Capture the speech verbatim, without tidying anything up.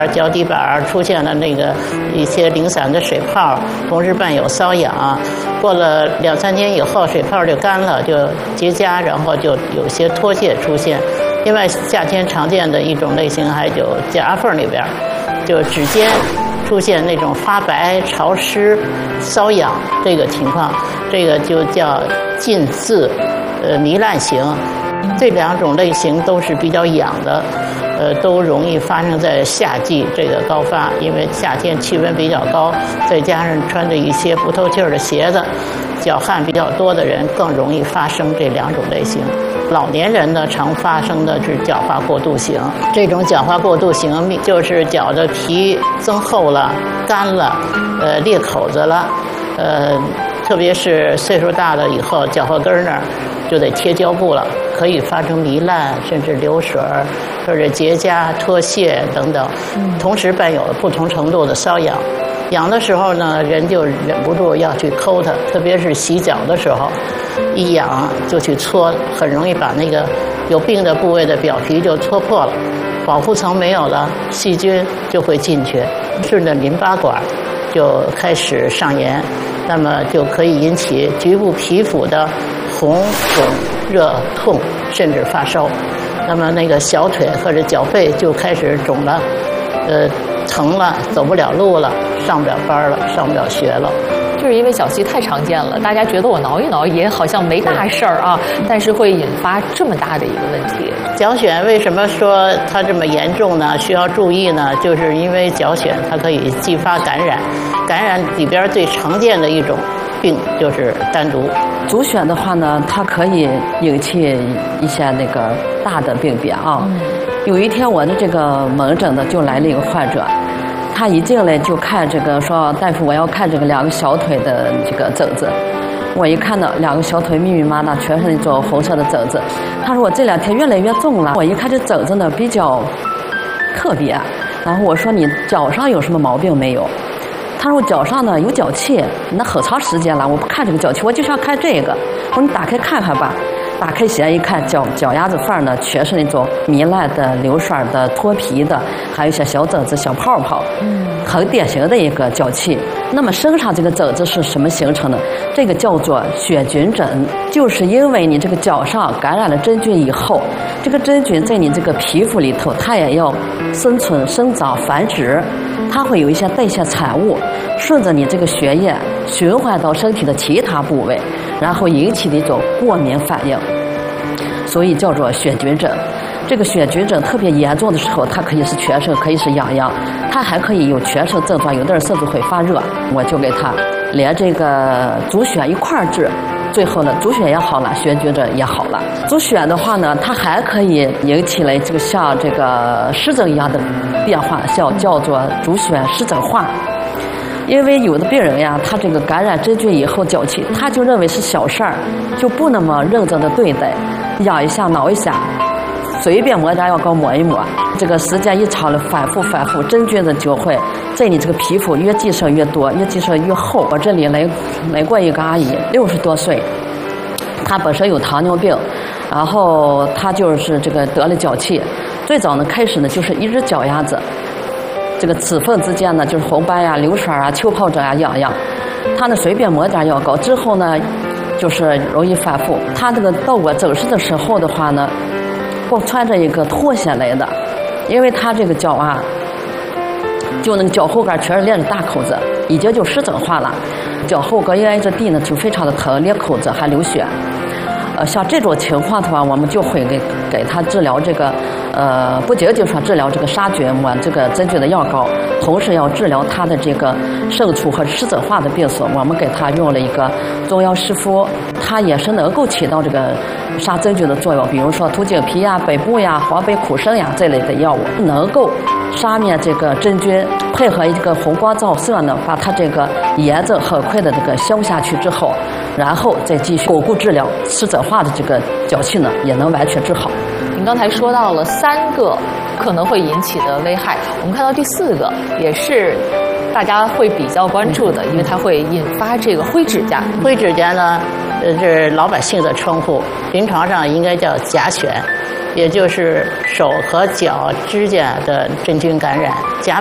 脚底板出现了那个一些零散的水泡，同时伴有瘙痒。过了两三天以后，水泡就干了，就结痂，然后就有些脱屑出现。另外，夏天常见的一种类型还有夹缝里边，就指尖出现那种发白、潮湿、瘙痒这个情况，这个就叫浸渍呃糜烂型。这两种类型都是比较痒的。呃，都容易发生在夏季这个高发，因为夏天气温比较高，再加上穿着一些不透气儿的鞋子，脚汗比较多的人更容易发生这两种类型。老年人呢，常发生的是角化过渡型，这种角化过渡型就是脚的皮增厚了、干了，呃，裂口子了，呃，特别是岁数大了以后，脚后跟那儿就得贴胶布了。可以发生糜烂，甚至流水，或者结痂、脱屑等等，同时伴有不同程度的瘙痒。痒的时候呢，人就忍不住要去抠它，特别是洗脚的时候，一痒就去搓，很容易把那个有病的部位的表皮就搓破了，保护层没有了，细菌就会进去，顺着淋巴管就开始上炎，那么就可以引起局部皮肤的红肿、热、痛，甚至发烧。那么那个小腿或者脚背就开始肿了，呃，疼了，走不了路了，上不了班了，上不了学了。 就是因为脚气太常见了，大家觉得我挠一挠也好像没大事儿啊，但是会引发这么大的一个问题。 脚癣为什么说它这么严重呢？需要注意呢？就是因为脚癣它可以继发感染，感染里边最常见的一种病就是丹毒。 足癣的话呢，它可以引起一些那个大的病变啊。嗯、有一天我的这个门诊的就来了一个患者。他一进来就看这个，说大夫，我要看这个两个小腿的这个疹子。我一看到两个小腿密密麻麻，全是那种红色的疹子。他说我这两天越来越重了。我一看这疹子呢比较特别，然后我说你脚上有什么毛病没有？他说我脚上呢有脚气，那很长时间了，我不看这个脚气，我就想看这个。我说你打开看看吧。打开鞋一看，脚脚丫子缝呢，全是那种糜烂的、流水的、脱皮的，还有一些小疹子、小泡泡，嗯，很典型的一个脚气。那么身上这个疹子是什么形成的？这个叫做血菌疹，就是因为你这个脚上感染了真菌以后，这个真菌在你这个皮肤里头，它也要生存、生长、繁殖，它会有一些代谢产物，顺着你这个血液循环到身体的其他部位，然后引起的一种过敏反应。所以叫做血菌疹。这个血菌疹特别严重的时候，它可以是全身，可以是痒痒，它还可以有全身症状，有的人甚至会发热。我就给他连这个足癣一块儿治，最后呢，足癣也好了，血菌疹也好了。足癣的话呢，它还可以引起来这个像这个湿疹一样的变化，叫叫做足癣湿疹化。因为有的病人呀，他这个感染真菌以后脚气，他就认为是小事儿，就不那么认真的对待，痒一下挠一下，随便抹点药膏抹一抹，这个时间一长了，反复反复，真菌子就会在你这个皮肤越积生越多，越积生越厚。我这里来来过一个阿姨，六十多岁，她本身有糖尿病，然后她就是这个得了脚气，最早呢开始呢就是一只脚丫子。这个指缝之间呢，就是红斑呀、流水啊、丘泡疹啊、痒痒。他呢随便抹点药膏之后呢，就是容易反复。他这个到我诊室的时候的话呢，我穿着一个拖鞋来的，因为他这个脚啊，就那个脚后跟全是裂着大口子，已经就湿疹化了。脚后跟挨着地呢就非常的疼，裂口子还流血。呃，像这种情况的话，我们就会给给他治疗这个，呃，不仅仅说治疗这个杀菌抹这个真菌的药膏，同时要治疗他的这个渗出和湿疹化的病史。我们给他用了一个中药湿敷，它也是能够起到这个杀真菌的作用。比如说土井皮呀、北部呀、黄北苦参呀这类的药物，能够杀灭这个真菌，配合一个红光照射呢，把它这个炎症很快的这个消下去之后，然后再继续巩固治疗湿疹化的这个脚气呢，也能完全治好。 您刚才说到了三个可能会引起的危害，我们看到第四个也是大家会比较关注的，因为它会引发这个灰指甲。 灰指甲呢，呃，这是老百姓的称呼，临床上应该叫甲癣。 也就是手和脚指甲的真菌感染。甲